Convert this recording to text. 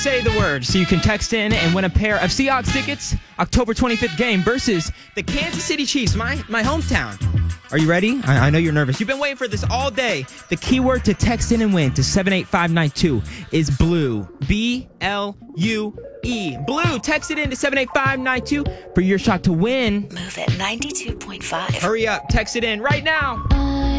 Say the word so you can text in and win a pair of Seahawks tickets. October 25th game versus the Kansas City Chiefs, my hometown. Are you ready? I know you're nervous. You've been waiting for this all day. The keyword to text in and win to 78592 is blue. B-L-U-E. Blue. Text it in to 78592 for your shot to win. Move it 92.5. Hurry up. Text it in right now.